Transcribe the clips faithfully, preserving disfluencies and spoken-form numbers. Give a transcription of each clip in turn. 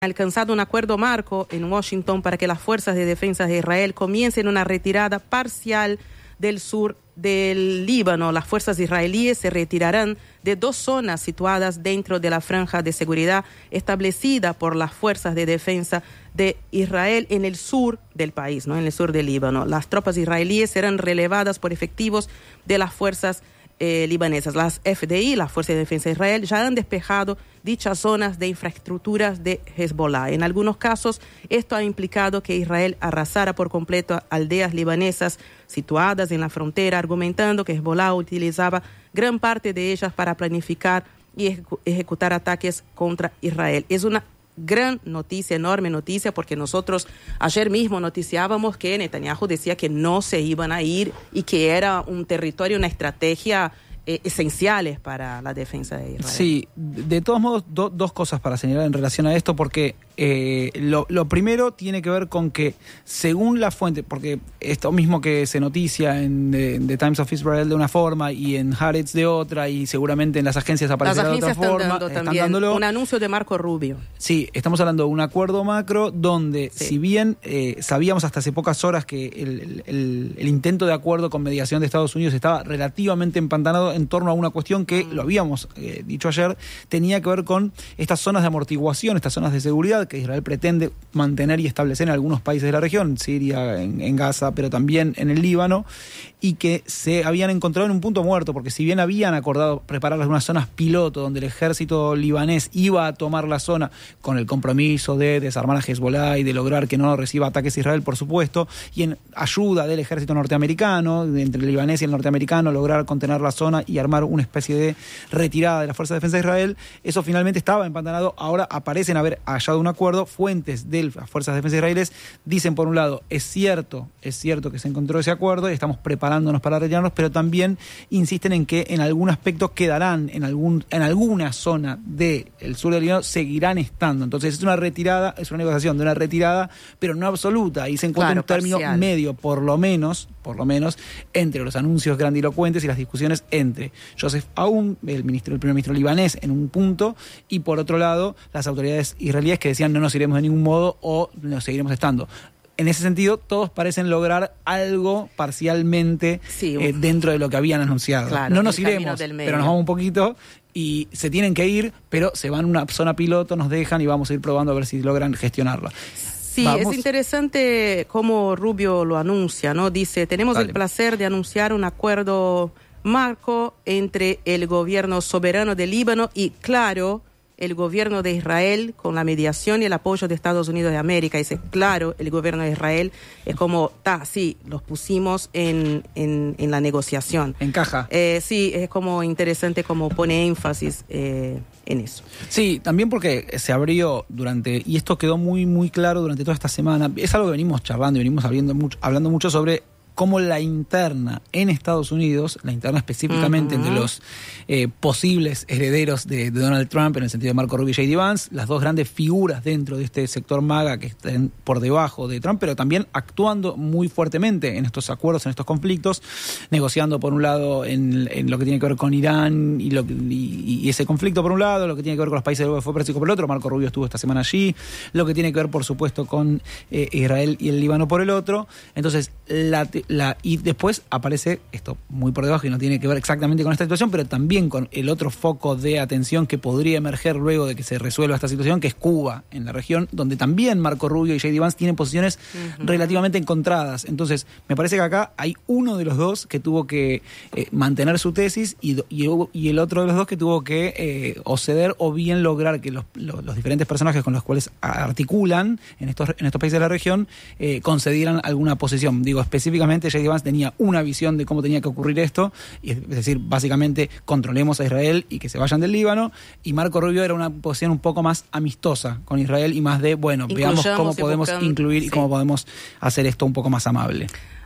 alcanzado un acuerdo marco en Washington para que las fuerzas de defensa de Israel comiencen una retirada parcial del sur del Líbano. Las fuerzas israelíes se retirarán de dos zonas situadas dentro de la franja de seguridad establecida por las fuerzas de defensa de Israel en el sur del país, ¿no? En el sur del Líbano. Las tropas israelíes serán relevadas por efectivos de las fuerzas Eh, libanesas. Las F D I, las Fuerzas de Defensa de Israel, ya han despejado dichas zonas de infraestructuras de Hezbollah. En algunos casos, esto ha implicado que Israel arrasara por completo aldeas libanesas situadas en la frontera, argumentando que Hezbollah utilizaba gran parte de ellas para planificar y ejecu- ejecutar ataques contra Israel. Es una gran noticia, enorme noticia, porque nosotros ayer mismo noticiábamos que Netanyahu decía que no se iban a ir y que era un territorio, una estrategia eh, esenciales para la defensa de Israel. Sí, de todos modos, do, dos cosas para señalar en relación a esto, porque eh, lo, lo primero tiene que ver con que, según la fuente, porque esto mismo que se noticia en The, The Times of Israel de una forma y en Haaretz de otra, y seguramente en las agencias aparecerá de otra forma. Las agencias están dando también dándolo. Un anuncio de Marco Rubio. Sí, estamos hablando de un acuerdo macro donde, sí. si bien eh, sabíamos hasta hace pocas horas que el, el, el intento de acuerdo con mediación de Estados Unidos estaba relativamente empantanado en torno a una cuestión que, mm. lo habíamos eh, dicho ayer, tenía que ver con estas zonas de amortiguación, estas zonas de seguridad que Israel pretende mantener y establecer en algunos países de la región, Siria, en, en Gaza, pero también en el Líbano, y que se habían encontrado en un punto muerto, porque si bien habían acordado preparar algunas zonas piloto donde el ejército libanés iba a tomar la zona con el compromiso de desarmar a Hezbollah y de lograr que no reciba ataques Israel, por supuesto, y en ayuda del ejército norteamericano, entre el libanés y el norteamericano, lograr contener la zona y armar una especie de retirada de la Fuerza de Defensa de Israel, eso finalmente estaba empantanado. Ahora aparecen haber hallado un acuerdo. Fuentes de las Fuerzas de Defensa israelíes dicen, por un lado, es cierto, es cierto que se encontró ese acuerdo y estamos preparándonos para retirarnos, pero también insisten en que en algún aspecto quedarán, en algún en alguna zona del sur del Líbano seguirán estando. Entonces es una retirada, es una negociación de una retirada, pero no absoluta, y se encuentra claro, un término parcial. medio, por lo menos, por lo menos, entre los anuncios grandilocuentes y las discusiones entre Joseph Aoun, el ministro, el primer ministro libanés, en un punto, y por otro lado, las autoridades israelíes que decían no nos iremos de ningún modo o nos seguiremos estando. En ese sentido, todos parecen lograr algo parcialmente sí, eh, dentro de lo que habían anunciado. Claro, no nos iremos, pero nos vamos un poquito y se tienen que ir, pero se van a una zona piloto, nos dejan y vamos a ir probando a ver si logran gestionarla. Sí, Vamos. Es interesante cómo Rubio lo anuncia, ¿no? Dice, tenemos Dale. el placer de anunciar un acuerdo marco entre el gobierno soberano del Líbano y, claro, el gobierno de Israel, con la mediación y el apoyo de Estados Unidos de América. Dice, claro, el gobierno de Israel es como, ta, sí, los pusimos en, en, en la negociación. Encaja. Eh, sí, es como interesante como pone énfasis eh, en eso. Sí, también porque se abrió durante, y esto quedó muy, muy claro durante toda esta semana, es algo que venimos charlando y venimos hablando mucho, hablando mucho sobre cómo la interna en Estados Unidos, la interna específicamente uh-huh. entre los eh, posibles herederos de, de Donald Trump, en el sentido de Marco Rubio y J D Vance, las dos grandes figuras dentro de este sector MAGA que están por debajo de Trump, pero también actuando muy fuertemente en estos acuerdos, en estos conflictos, negociando por un lado en, en lo que tiene que ver con Irán y, lo, y, y ese conflicto por un lado, lo que tiene que ver con los países del Golfo Pérsico por el otro. Marco Rubio estuvo esta semana allí, lo que tiene que ver por supuesto con eh, Israel y el Líbano por el otro. Entonces, la La, y después aparece esto muy por debajo y no tiene que ver exactamente con esta situación, pero también con el otro foco de atención que podría emerger luego de que se resuelva esta situación, que es Cuba, en la región, donde también Marco Rubio y J D Vance tienen posiciones uh-huh. relativamente encontradas. Entonces, me parece que acá hay uno de los dos que tuvo que eh, mantener su tesis y, y, y el otro de los dos que tuvo que eh, o ceder o bien lograr que los, los, los diferentes personajes con los cuales articulan en estos, en estos países de la región eh, concedieran alguna posición. Digo, específicamente J D Vance tenía una visión de cómo tenía que ocurrir esto, y es decir, básicamente controlemos a Israel y que se vayan del Líbano, y Marco Rubio era una posición un poco más amistosa con Israel y más de, bueno, veamos cómo podemos incluir sí. y cómo podemos hacer esto un poco más amable.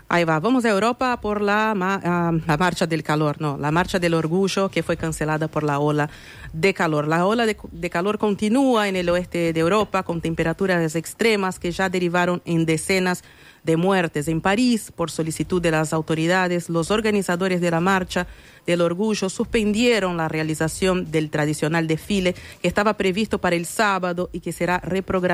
Ahí va, vamos a Europa por la, uh, la marcha del calor, no, la marcha del orgullo que fue cancelada por la ola de calor. La ola de, de calor continúa en el oeste de Europa con temperaturas extremas que ya derivaron en decenas de muertes. En París, por solicitud de las autoridades, los organizadores de la marcha del orgullo suspendieron la realización del tradicional desfile que estaba previsto para el sábado y que será reprogramado